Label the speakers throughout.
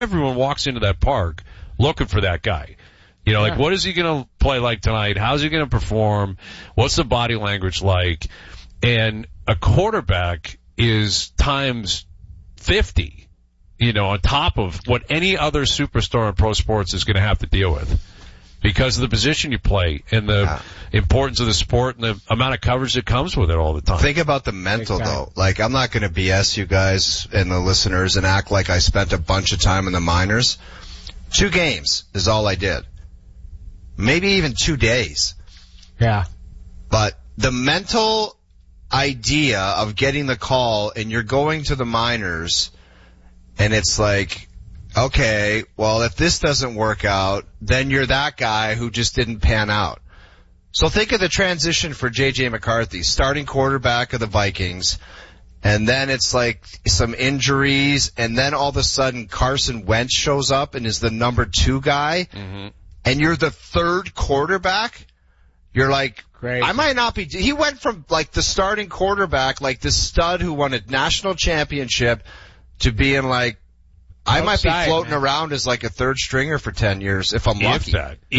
Speaker 1: everyone walks into that park looking for that guy. You know, like, what is he going to play like tonight? How's he going to perform? What's the body language like? And a quarterback is times 50, you know, on top of what any other superstar in pro sports is going to have to deal with because of the position you play and the importance of the sport and the amount of coverage that comes with it all the time.
Speaker 2: Think about the mental, though. Like, I'm not going to BS you guys and the listeners and act like I spent a bunch of time in the minors. 2 games is all I did. Maybe even 2 days.
Speaker 3: Yeah.
Speaker 2: But the mental idea of getting the call and you're going to the minors and it's like, okay, well, if this doesn't work out, then you're that guy who just didn't pan out. So think of the transition for J.J. McCarthy, starting quarterback of the Vikings, and then it's like some injuries, and then all of a sudden Carson Wentz shows up and is the number 2 guy, and you're the 3rd quarterback. You're like,
Speaker 3: great.
Speaker 2: I might not be. He went from like the starting quarterback, like this stud who won a national championship, to being like, I might be floating around as like a 3rd stringer for 10 years if I'm lucky.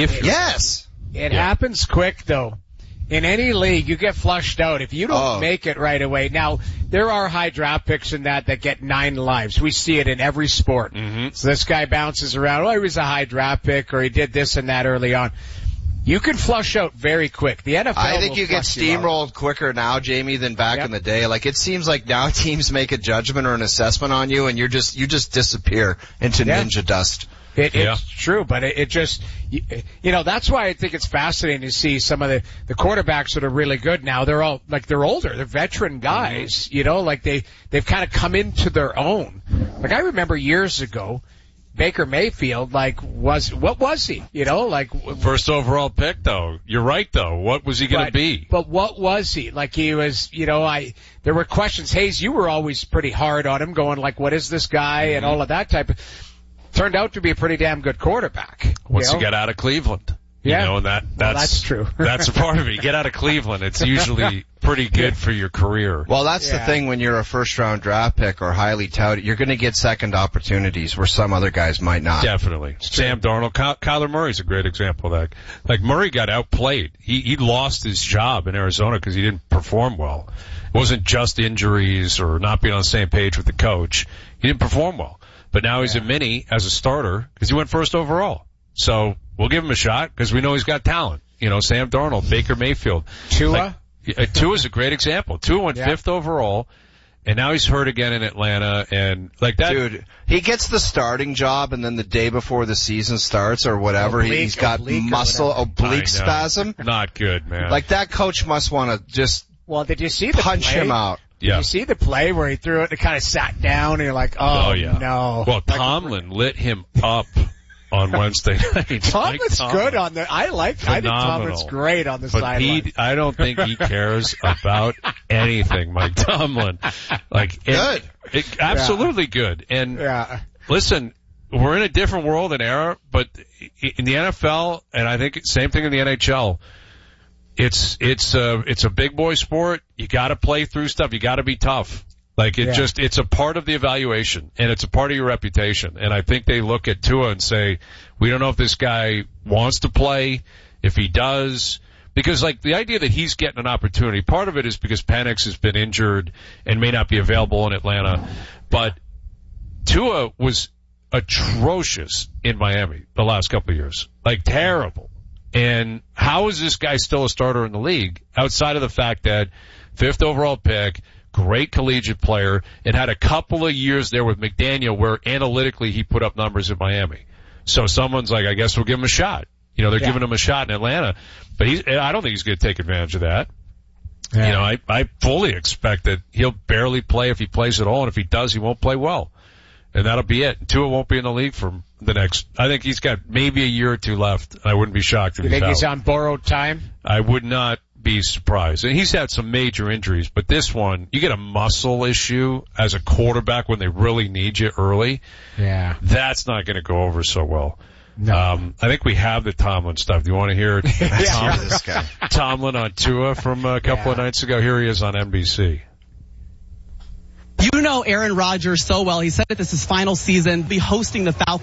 Speaker 2: Yes.
Speaker 3: It happens quick though. In any league, you get flushed out if you don't make it right away. Now, there are high draft picks in that get 9 lives. We see it in every sport. So this guy bounces around. Oh, he was a high draft pick, or he did this and that early on. You can flush out very quick. The NFL
Speaker 2: I think you get steamrolled quicker now, Jamie, than back in the day. Like, it seems like now teams make a judgment or an assessment on you, and you just disappear into ninja dust.
Speaker 3: It's true, but it just, you know, that's why I think it's fascinating to see some of the quarterbacks that are really good now. They're all, like, they're older. They're veteran guys, you know, like they've kind of come into their own. Like, I remember years ago, Baker Mayfield, like, what was he? You know, like.
Speaker 1: First overall pick, though. You're right, though. What was he going to be?
Speaker 3: But what was he? Like, he was, you know, there were questions. Hayes, you were always pretty hard on him, going like, what is this guy? And all of that type of. Turned out to be a pretty damn good quarterback.
Speaker 1: Once you get out of Cleveland. You know, and that's
Speaker 3: true.
Speaker 1: That's a part of it. You get out of Cleveland, it's usually pretty good for your career.
Speaker 2: Well, that's the thing when you're a first-round draft pick or highly touted. You're going to get second opportunities where some other guys might not.
Speaker 1: Definitely. Sam Darnold, Kyler Murray's a great example of that. Like, Murray got outplayed. He lost his job in Arizona because he didn't perform well. It wasn't just injuries or not being on the same page with the coach. He didn't perform well. But now he's a mini as a starter because he went first overall. So we'll give him a shot because we know he's got talent. You know, Sam Darnold, Baker Mayfield.
Speaker 3: Tua?
Speaker 1: Tua's a great example. Tua went 5th overall, and now he's hurt again in Atlanta. And like that.
Speaker 2: Dude, he gets the starting job, and then the day before the season starts or whatever, he's got oblique spasm.
Speaker 1: Not good, man.
Speaker 2: Like, that coach must want to just
Speaker 3: did you see the
Speaker 2: punch him out.
Speaker 3: Did you see the play where he threw it and kind of sat down and you're like, no.
Speaker 1: Well, Tomlin lit him up on Wednesday night.
Speaker 3: Tomlin's good on the, I think Tomlin's great on the sideline.
Speaker 1: I don't think he cares about anything, Mike Tomlin. Like,
Speaker 2: good.
Speaker 1: Absolutely good. And listen, we're in a different world and era, but in the NFL, and I think same thing in the NHL, it's a big boy sport. You gotta play through stuff. You gotta be tough. Like, it's a part of the evaluation, and it's a part of your reputation. And I think they look at Tua and say, we don't know if this guy wants to play, if he does. Because, like, the idea that he's getting an opportunity, part of it is because Penix has been injured and may not be available in Atlanta. But Tua was atrocious in Miami the last couple of years. Like, terrible. And how is this guy still a starter in the league outside of the fact that 5th overall pick, great collegiate player, and had a couple of years there with McDaniel where analytically he put up numbers in Miami. So someone's like, I guess we'll give him a shot. You know, they're giving him a shot in Atlanta, but I don't think he's going to take advantage of that. Yeah. You know, I fully expect that he'll barely play if he plays at all, and if he does, he won't play well. And that'll be it. Tua won't be in the league for the next, I think he's got maybe a year or 2 left. I wouldn't be shocked if
Speaker 3: he's out. You think he's on borrowed time?
Speaker 1: I would not be surprised. And he's had some major injuries, but this one, you get a muscle issue as a quarterback when they really need you early.
Speaker 3: Yeah.
Speaker 1: That's not going to go over so well.
Speaker 3: No.
Speaker 1: I think we have the Tomlin stuff. Do you want to hear Tomlin on Tua from a couple of nights ago? Here he is on NBC.
Speaker 4: You know Aaron Rodgers so well. He said that this is his final season, be hosting the Falcons.